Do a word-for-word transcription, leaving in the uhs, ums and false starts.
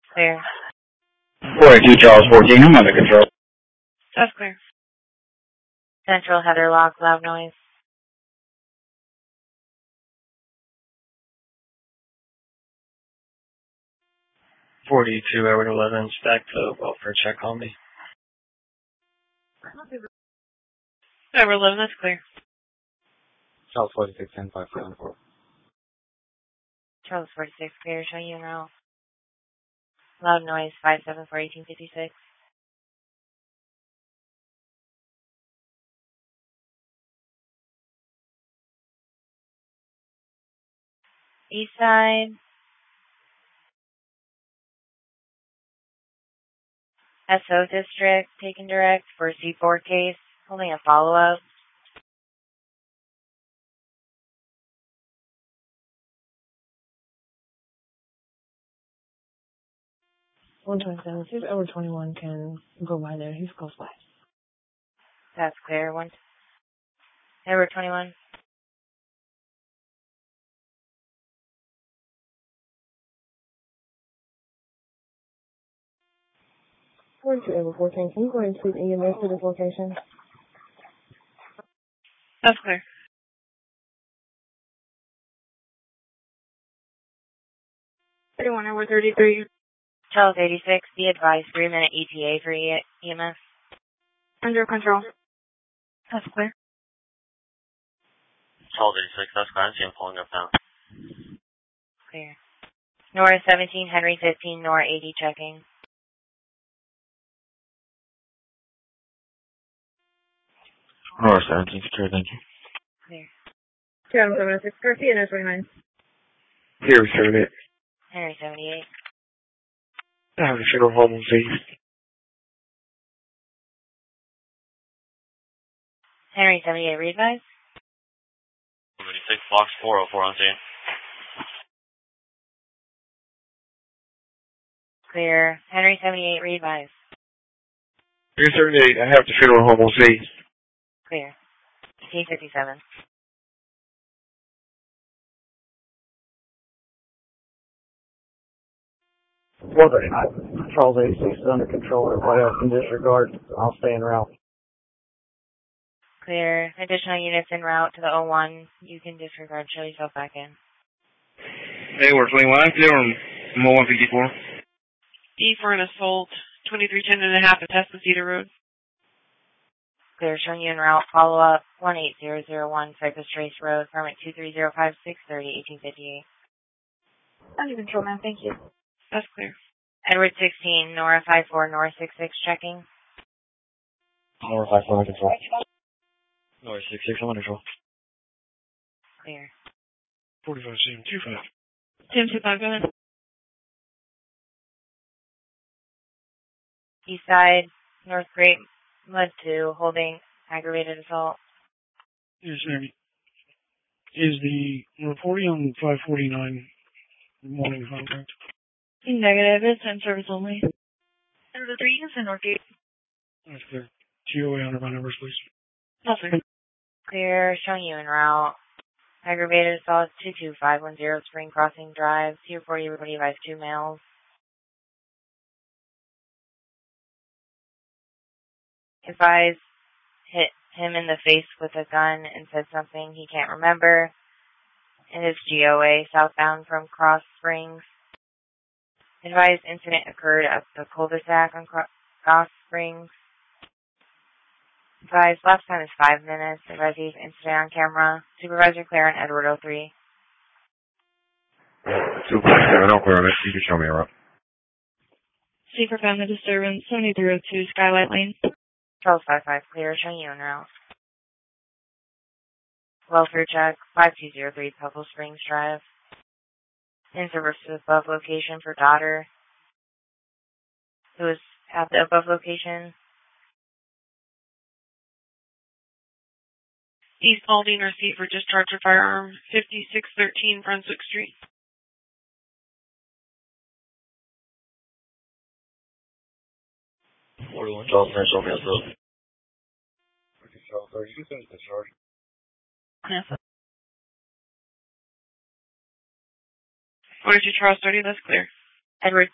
Clear. forty-two Charles fourteen, I'm under control. That's clear. Central header lock, loud noise. forty-two Edward eleven, stack to welfare check on me. Edward eleven, that's clear. Charles forty-six, ten five seven four. Charles forty-six, clear, showing you now. Loud noise, five seven four, eighteen fifty-six. East side. S O district, taken direct for C four case, holding a follow-up. one twenty-seven, see if Edward twenty-one can go by there. He's close by. That's clear. One. Edward twenty-one. forty-two Edward fourteen, can you go ahead and speak E M S to this location? That's clear. thirty-one Edward thirty-three. Charles eighty-six, be advised, three minute E T A for E M S. Under control. That's clear. Charles eighty-six, that's fine. See him pulling up now. Clear. Nora seventeen, Henry fifteen, Nora eighty, checking. Nora seventeen, secure, thank you. Clear. two seven six, Garcia, Nose twenty-nine. Here, seventy-eight. Henry seventy-eight. I have a funeral home on Z. Henry seventy-eight, read advise. seventy-six, box four oh four on scene. Clear. Henry seventy-eight, read advise. Here, seventy-eight, I have the funeral home on Z. Clear. T fifty-seven. four thirty-nine. Charles eighty-six is under control. Everybody else in disregard. I'll stay en route. Clear. Additional units en route to the oh one. You can disregard. Show yourself back in. Edward twenty-one, clear on Mo one fifty-four. D for an assault. twenty-three ten and a half at Tesla Cedar Road. Clear. Showing you en route. Follow up. one eight zero zero one Cypress Trace Road. Permit two three zero five six thirty eighteen fifty-eight. Under control, ma'am. Thank you. That's clear. Edward sixteen, Nora five four, Nora six six, checking. Nora five four, under control. Nora six six, I'm under control. Clear. forty-five, seven, two five. Tim two five, go ahead. East side, North Great Mud two, holding aggravated assault. Yes, ma'am. Is the reporting on five forty-nine morning contract? Negative. It's in service only. Under the three is in Northgate. That's clear. G O A under my numbers, please. Yes, sir. Clear. Showing you en route. Aggravated assault two two five one zero Spring Crossing Drive. two forty, everybody advise two males. Advise hit him in the face with a gun and said something he can't remember. In his G O A southbound from Cross Springs. Advised incident occurred at the cul-de-sac on Cross Springs. Advised last time is five minutes. Advised incident on camera. Supervisor Claire and Edward oh three. Supervisor, I don't clear on it. You can show me a route. C for family disturbance, seventy-three oh two Skylight Lane. Charles five five, clear. Showing you en route. Welfare check, five two zero three Pebble Springs Drive. In service to the above location for daughter who is at the above location. East Aldine or C for discharge of firearm, fifty-six thirteen Brunswick Street. forty-one Charles, finish off your throat. Charles, are you finished the charge? Yes. forty-two Charles thirty, that's clear. Edward